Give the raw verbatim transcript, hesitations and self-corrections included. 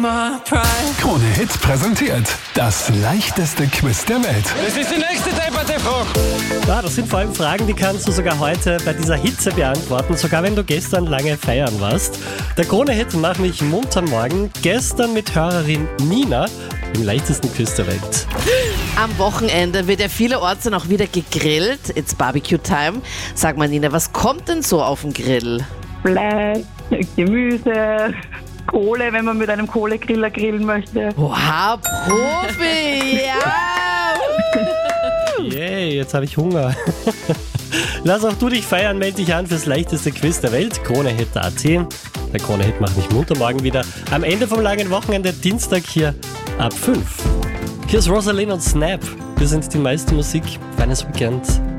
Krone Hit präsentiert das leichteste Quiz der Welt. Das ist die nächste Debatte-Frage. Ja, das sind vor allem Fragen, die kannst du sogar heute bei dieser Hitze beantworten, sogar wenn du gestern lange feiern warst. Der Krone Hit Mach mich munter morgen, gestern mit Hörerin Nina im leichtesten Quiz der Welt. Am Wochenende wird ja vielerorts dann auch wieder gegrillt. It's Barbecue-Time. Sag mal, Nina, was kommt denn so auf den Grill? Fleisch, Gemüse, Kohle, wenn man mit einem Kohlegriller grillen möchte. Oha, Profi! Ja! Yay, jetzt habe ich Hunger. Lass auch du dich feiern, melde dich an fürs leichteste Quiz der Welt, Kronehit punkt at. Der Kronehit macht mich munter morgen wieder. Am Ende vom langen Wochenende, Dienstag hier ab fünf. Hier ist Rosalind und Snap. Wir sind die meiste Musik. Feines Weekend.